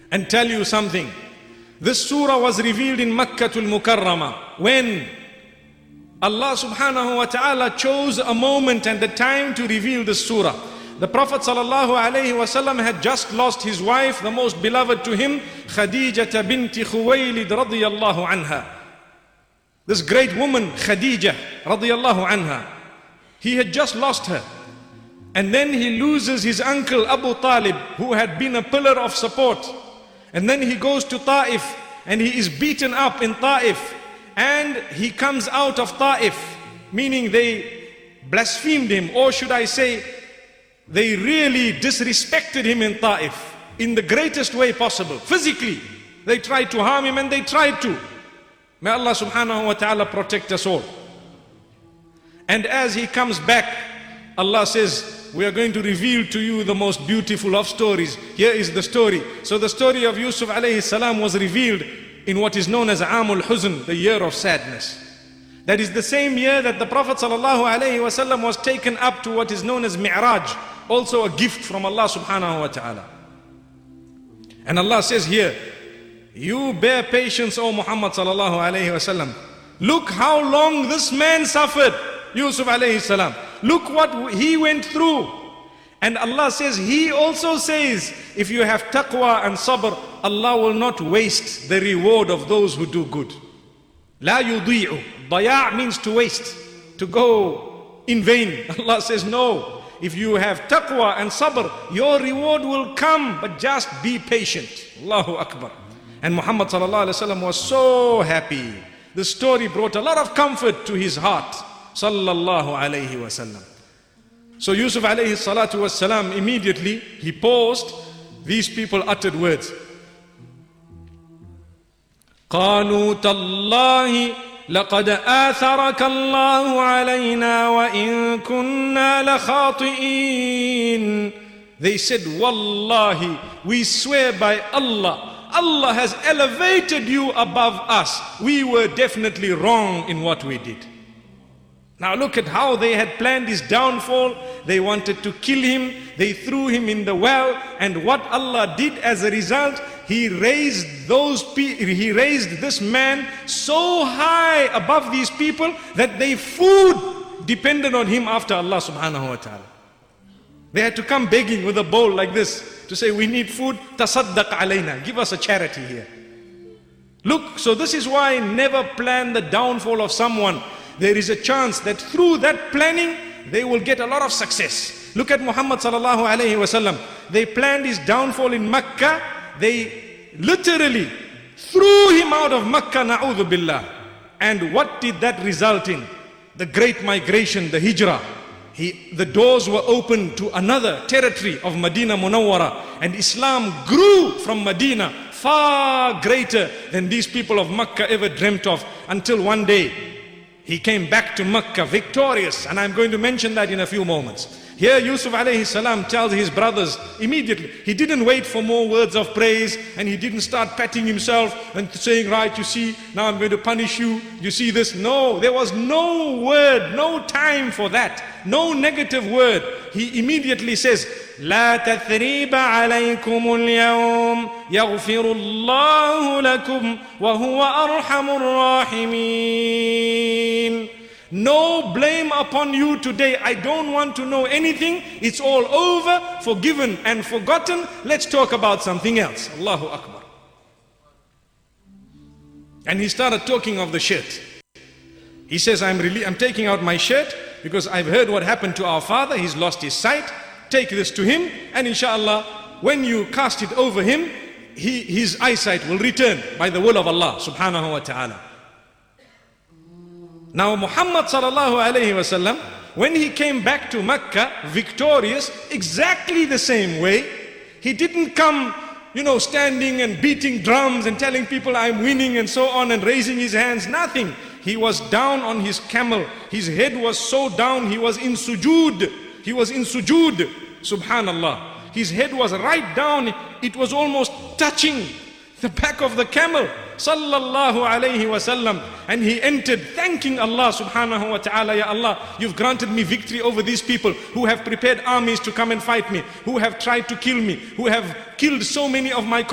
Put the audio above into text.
and tell you something. This surah was revealed in Makkatul Mukarramah when Allah subhanahu wa ta'ala chose a moment and a time to reveal this surah. The Prophet sallallahu alayhi wasallam had just lost his wife, the most beloved to him, Khadijah binti Khuwaylid radiyallahu anha. This great woman, Khadijah radiyallahu anha. He had just lost her. And then he loses his uncle Abu Talib, who had been a pillar of support. And then he goes to Ta'if and he is beaten up in Ta'if. And he comes out of Ta'if, meaning they blasphemed him, or should I say, they really disrespected him in Ta'if in the greatest way possible. Physically, they tried to harm him and they tried to. May Allah subhanahu wa ta'ala protect us all. And as he comes back, Allah says, we are going to reveal to you the most beautiful of stories. Here is the story. So the story of Yusuf alayhi salam was revealed in what is known as Amul Huzn, the year of sadness. That is the same year that the Prophet sallallahu alayhi wasallam was taken up to what is known as Mi'raj, also a gift from Allah subhanahu wa ta'ala. And Allah says here, you bear patience, O Muhammad sallallahu alayhi wasallam. Look how long this man suffered, Yusuf alayhi salam. Look what he went through. And Allah says, He also says, if you have taqwa and sabr, Allah will not waste the reward of those who do good. La yudi'u. Daya' means to waste, to go in vain. Allah says, no. If you have taqwa and sabr, your reward will come, but just be patient. Allahu Akbar. And Muhammad sallallahu alaihi wasallam was so happy. The story brought a lot of comfort to his heart. Sallallahu alaihi wasallam. So Yusuf alayhi salatu wassalam, immediately he paused. These people uttered words. قالوا تالله لقد آثرك الله علينا وإن كنا لخاطئين. They said, Wallahi, we swear by Allah, Allah has elevated you above us. We were definitely wrong in what we did. Now look at how they had planned his downfall. They wanted to kill him. They threw him in the well. And what Allah did as a result, He raised this man so high above these people that their food depended on him after Allah subhanahu wa ta'ala. They had to come begging with a bowl like this to say, we need food, tasaddaq alayna, give us a charity here. Look, so this is why never plan the downfall of someone. There is a chance that through that planning, they will get a lot of success. Look at Muhammad sallallahu alayhi wasallam. They planned his downfall in Makkah. They literally threw him out of Makkah, na'udhu billah. And what did that result in? The great migration, the hijrah. The doors were opened to another territory of Medina Munawwara. And Islam grew from Medina far greater than these people of Makkah ever dreamt of, until one day he came back to Makkah victorious. And I'm going to mention that in a few moments. Here Yusuf alayhi salam tells his brothers immediately. He didn't wait for more words of praise, and he didn't start patting himself and saying, right, you see, now I'm going to punish you. You see this? No, there was no word, no time for that. No negative word. He immediately says, لا تثريب عليكم اليوم يغفر الله لكم وهو أرحم الراحمين. No blame upon you today. I don't want to know anything. It's all over, forgiven and forgotten. Let's talk about something else. Allahu Akbar. And he started talking of the shirt. He says, I'm taking out my shirt because I've heard what happened to our father. He's lost his sight. Take this to him, and inshallah, when you cast it over him, his eyesight will return by the will of Allah subhanahu wa ta'ala. Now Muhammad sallallahu alayhi wasallam, when he came back to Mecca victorious, exactly the same way, he didn't come, standing and beating drums and telling people I'm winning and so on and raising his hands, nothing. He was down on his camel. His head was so down, he was in sujood. He was in sujood, subhanallah. His head was right down, it was almost touching the back of the camel, sallallahu alayhi wasallam. And he entered thanking Allah subhanahu wa ta'ala. Ya Allah, you've granted me victory over these people who have prepared armies to come and fight me, who have tried to kill me, who have killed so many of my